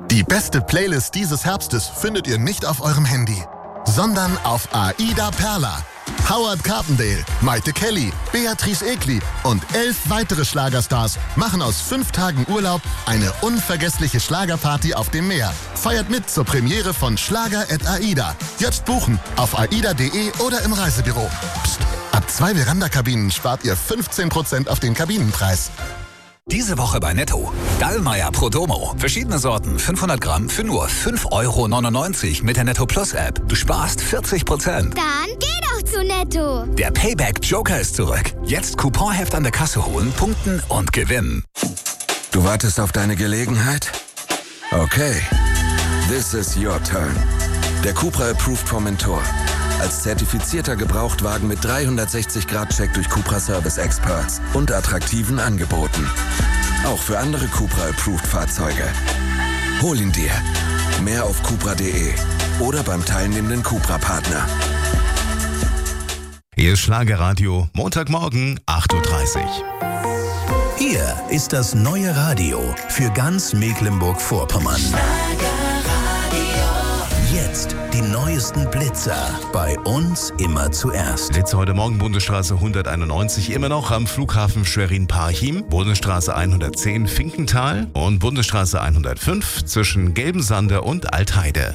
Die beste Playlist dieses Herbstes findet ihr nicht auf eurem Handy, sondern auf AIDA Perla. Howard Carpendale, Maite Kelly, Beatrice Egli und 11 weitere Schlagerstars machen aus 5 Tagen Urlaub eine unvergessliche Schlagerparty auf dem Meer. Feiert mit zur Premiere von Schlager@AIDA. Jetzt buchen auf aida.de oder im Reisebüro. Psst, ab 2 Veranda-Kabinen spart ihr 15% auf den Kabinenpreis. Diese Woche bei Netto. Dallmayr Pro Domo. Verschiedene Sorten, 500 Gramm für nur 5,99 € mit der Netto Plus App. Du sparst 40%. Dann geh doch zu Netto. Der Payback Joker ist zurück. Jetzt Couponheft an der Kasse holen, punkten und gewinnen. Du wartest auf deine Gelegenheit? Okay. This is your turn. Der Cupra Approved vom Mentor. Als zertifizierter Gebrauchtwagen mit 360-Grad-Check durch Cupra Service Experts und attraktiven Angeboten. Auch für andere Cupra Approved Fahrzeuge. Hol ihn dir. Mehr auf cupra.de oder beim teilnehmenden Cupra-Partner. Hier ist Schlagerradio, Montagmorgen, 8:30 Uhr. Hier ist das neue Radio für ganz Mecklenburg-Vorpommern. Jetzt die neuesten Blitzer. Bei uns immer zuerst. Blitzer heute Morgen Bundesstraße 191 immer noch am Flughafen Schwerin-Parchim, Bundesstraße 110 Finkental und Bundesstraße 105 zwischen Gelbensande und Altheide.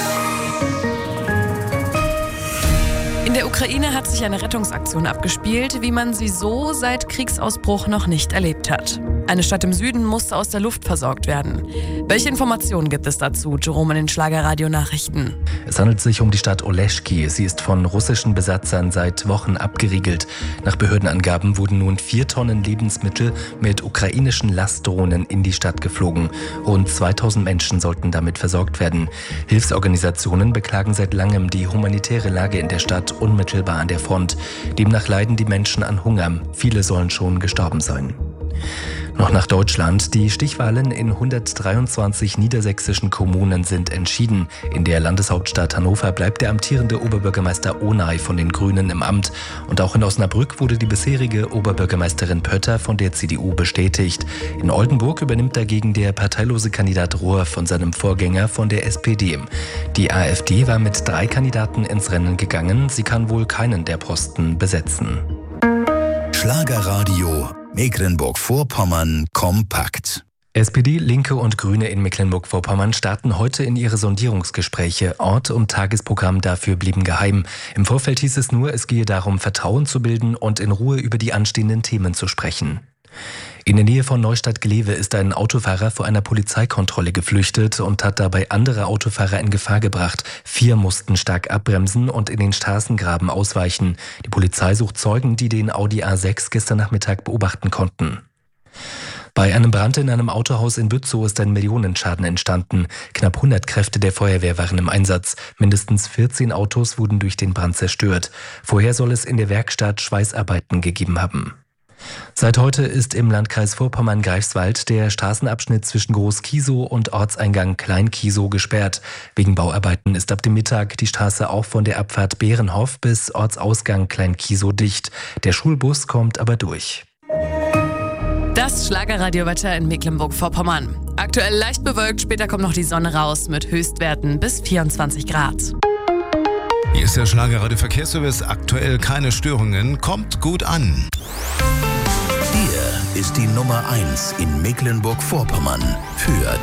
In der Ukraine hat sich eine Rettungsaktion abgespielt, wie man sie so seit Kriegsausbruch noch nicht erlebt hat. Eine Stadt im Süden musste aus der Luft versorgt werden. Welche Informationen gibt es dazu, Jerome, in den Schlagerradio-Nachrichten? Es handelt sich um die Stadt Oleschki. Sie ist von russischen Besatzern seit Wochen abgeriegelt. Nach Behördenangaben wurden nun 4 Tonnen Lebensmittel mit ukrainischen Lastdrohnen in die Stadt geflogen. Rund 2000 Menschen sollten damit versorgt werden. Hilfsorganisationen beklagen seit langem die humanitäre Lage in der Stadt unmittelbar an der Front. Demnach leiden die Menschen an Hunger. Viele sollen schon gestorben sein. Noch nach Deutschland. Die Stichwahlen in 123 niedersächsischen Kommunen sind entschieden. In der Landeshauptstadt Hannover bleibt der amtierende Oberbürgermeister Onay von den Grünen im Amt. Und auch in Osnabrück wurde die bisherige Oberbürgermeisterin Pötter von der CDU bestätigt. In Oldenburg übernimmt dagegen der parteilose Kandidat Rohr von seinem Vorgänger von der SPD. Die AfD war mit 3 Kandidaten ins Rennen gegangen. Sie kann wohl keinen der Posten besetzen. Schlagerradio Mecklenburg-Vorpommern kompakt. SPD, Linke und Grüne in Mecklenburg-Vorpommern starten heute in ihre Sondierungsgespräche. Ort und Tagesprogramm dafür blieben geheim. Im Vorfeld hieß es nur, es gehe darum, Vertrauen zu bilden und in Ruhe über die anstehenden Themen zu sprechen. In der Nähe von Neustadt-Glewe ist ein Autofahrer vor einer Polizeikontrolle geflüchtet und hat dabei andere Autofahrer in Gefahr gebracht. 4 mussten stark abbremsen und in den Straßengraben ausweichen. Die Polizei sucht Zeugen, die den Audi A6 gestern Nachmittag beobachten konnten. Bei einem Brand in einem Autohaus in Bützow ist ein Millionenschaden entstanden. Knapp 100 Kräfte der Feuerwehr waren im Einsatz. Mindestens 14 Autos wurden durch den Brand zerstört. Vorher soll es in der Werkstatt Schweißarbeiten gegeben haben. Seit heute ist im Landkreis Vorpommern-Greifswald der Straßenabschnitt zwischen Groß-Kiesow und Ortseingang Klein-Kiesow gesperrt. Wegen Bauarbeiten ist ab dem Mittag die Straße auch von der Abfahrt Bärenhof bis Ortsausgang Klein-Kiesow dicht. Der Schulbus kommt aber durch. Das Schlagerradiowetter in Mecklenburg-Vorpommern. Aktuell leicht bewölkt, später kommt noch die Sonne raus mit Höchstwerten bis 24 Grad. Hier ist der Schlagerradio-Verkehrsservice. Aktuell keine Störungen. Kommt gut an. Hier ist die Nummer 1 in Mecklenburg-Vorpommern für